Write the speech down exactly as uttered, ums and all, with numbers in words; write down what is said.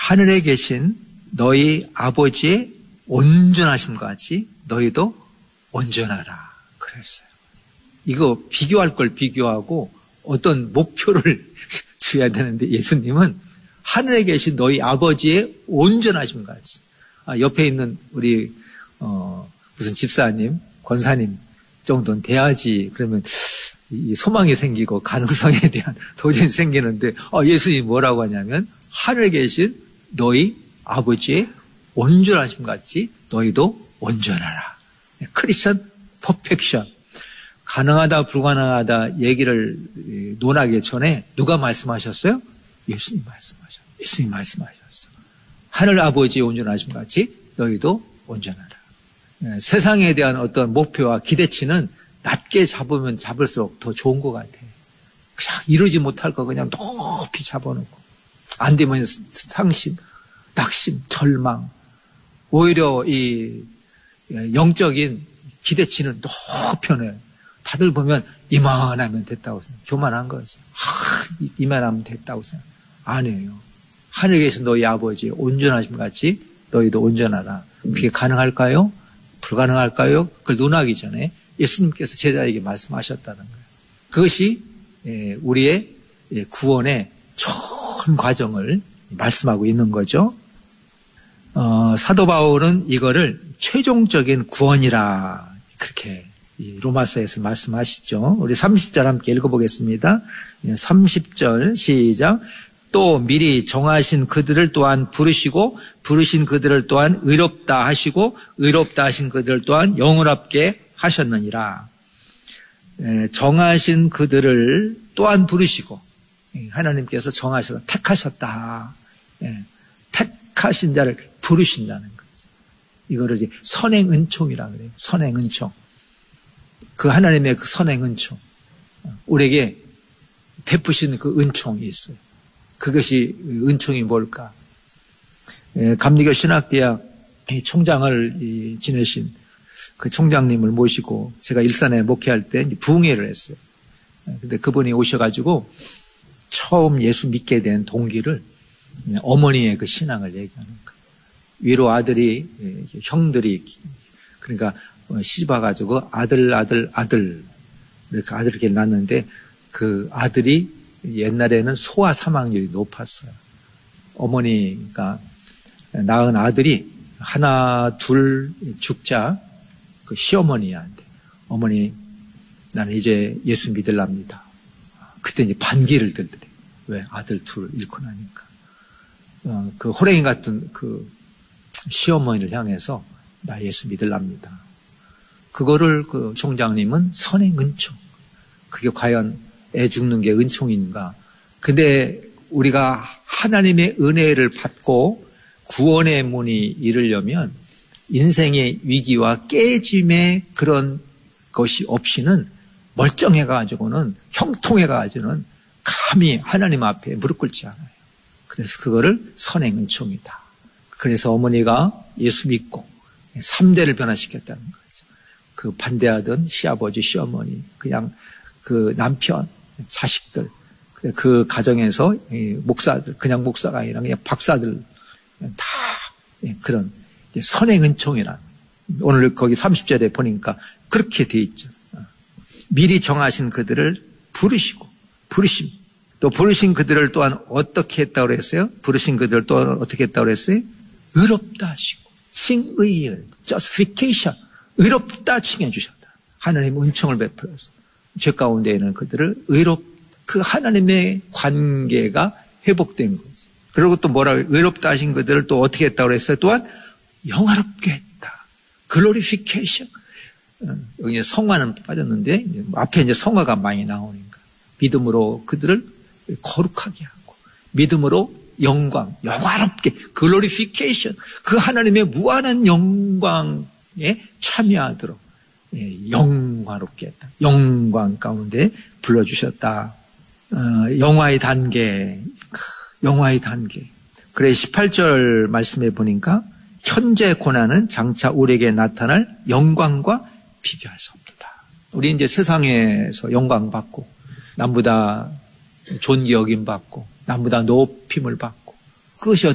하늘에 계신 너희 아버지의 온전하심과 같이 너희도 온전하라 그랬어요. 이거 비교할 걸 비교하고 어떤 목표를 줘야 되는데 예수님은 하늘에 계신 너희 아버지의 온전하심과 같이. 아, 옆에 있는 우리 어, 무슨 집사님, 권사님 정도는 돼야지. 그러면 이 소망이 생기고 가능성에 대한 도전이 생기는데 어, 예수님이 뭐라고 하냐면 하늘에 계신 너희 아버지의 온전하심 같이 너희도 온전하라. 크리스천 퍼펙션. 가능하다 불가능하다 얘기를 논하기 전에 누가 말씀하셨어요? 예수님 말씀하셨어요. 예수님 말씀하셨어요. 하늘 아버지의 온전하심 같이 너희도 온전하라. 세상에 대한 어떤 목표와 기대치는 낮게 잡으면 잡을수록 더 좋은 것 같아요. 그냥 이루지 못할 거 그냥 높이 잡아놓고 안 되면 상심, 낙심, 절망. 오히려 이 영적인 기대치는 높여내요. 다들 보면 이만하면 됐다고 생각. 교만한 거지. 아, 이만하면 됐다고 생각. 아니에요. 하늘에 계신 너희 아버지 온전하심 같이 너희도 온전하라. 그게 가능할까요? 불가능할까요? 그걸 논하기 전에 예수님께서 제자에게 말씀하셨다는 거예요. 그것이 우리의 구원의 전 과정을 말씀하고 있는 거죠. 어, 사도 바울은 이거를 최종적인 구원이라 그렇게 로마서에서 말씀하시죠. 우리 삼십 절 함께 읽어보겠습니다. 삼십 절 시작. 또 미리 정하신 그들을 또한 부르시고 부르신 그들을 또한 의롭다 하시고 의롭다 하신 그들을 또한 영원롭게 하셨느니라. 정하신 그들을 또한 부르시고 하나님께서 정하셔서 택하셨다. 택하신 자를 부르신다는 거죠. 이거를 이제 선행 은총이라 그래요. 선행 은총. 그 하나님의 그 선행 은총. 우리에게 베푸신 그 은총이 있어요. 그것이 은총이 뭘까? 감리교 신학대학 총장을 지내신 그 총장님을 모시고 제가 일산에 목회할 때 부흥회를 했어요. 근데 그분이 오셔가지고 처음 예수 믿게 된 동기를 어머니의 그 신앙을 얘기하는 거예요. 위로 아들이, 형들이, 그러니까 시집와가지고 아들, 아들, 아들, 이렇게 아들 이렇게 낳았는데 그 아들이 옛날에는 소아 사망률이 높았어요. 어머니가 낳은 아들이 하나, 둘 죽자 그 시어머니한테 어머니 나는 이제 예수 믿으랍니다. 그때 이제 반기를 들더래. 왜? 아들 둘 잃고 나니까. 어, 그 호랭이 같은 그 시어머니를 향해서 나 예수 믿으랍니다. 그거를 그 총장님은 선행 은총. 그게 과연 애 죽는 게 은총인가? 근데 우리가 하나님의 은혜를 받고 구원의 문이 이르려면 인생의 위기와 깨짐의 그런 것이 없이는 멀쩡해가지고는 형통해가지고는 감히 하나님 앞에 무릎 꿇지 않아요. 그래서 그거를 선행 은총이다. 그래서 어머니가 예수 믿고 삼 대를 변화시켰다는 거죠. 그 반대하던 시아버지, 시어머니, 그냥 그 남편, 자식들, 그 가정에서 목사들, 그냥 목사가 아니라 그냥 박사들 다 그런 선행 은총이라. 오늘 거기 삼십 절에 보니까 그렇게 돼 있죠. 미리 정하신 그들을 부르시고, 부르심. 또 부르신 그들을 또한 어떻게 했다고 그랬어요? 부르신 그들을 또한 어떻게 했다고 그랬어요? 의롭다 하시고, 칭의를, justification, 의롭다 칭해 주셨다. 하나님 은총을 베풀어서 죄 가운데 있는 그들을 의롭, 그 하나님의 관계가 회복된 거지. 그리고 또 뭐라고, 의롭다 하신 그들을 또 어떻게 했다고 그랬어요? 또한 영화롭게 했다. 글로리피케이션. 여기 성화는 빠졌는데 앞에 이제 성화가 많이 나오니까 믿음으로 그들을 거룩하게 하고 믿음으로 영광, 영화롭게 글로리피케이션. 그 하나님의 무한한 영광에 참여하도록 영화롭게 했다. 영광 가운데 불러주셨다. 어, 영화의 단계, 영화의 단계. 그래 십팔 절 말씀해 보니까 현재 고난은 장차 우리에게 나타날 영광과 비교할 수 없다. 우리 이제 세상에서 영광 받고 남보다 존귀 여김 받고 남보다 높임을 받고 그것이